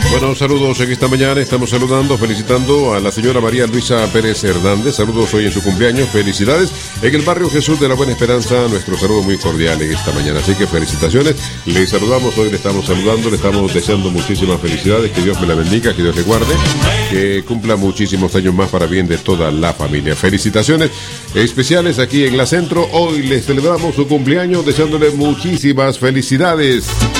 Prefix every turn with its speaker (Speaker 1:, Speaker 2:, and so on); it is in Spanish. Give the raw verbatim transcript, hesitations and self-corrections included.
Speaker 1: Bueno, saludos en esta mañana. Estamos saludando, felicitando a la señora María Luisa Pérez Hernández. Saludos hoy en su cumpleaños. Felicidades. En el barrio Jesús de la Buena Esperanza, nuestro saludo muy cordial en esta mañana. Así que felicitaciones. Le saludamos hoy, le estamos saludando, le estamos deseando muchísimas felicidades. Que Dios me la bendiga, que Dios le guarde. Que cumpla muchísimos años más para bien de toda la familia. Felicitaciones especiales aquí en La Centro. Hoy les celebramos su cumpleaños deseándole muchísimas felicidades.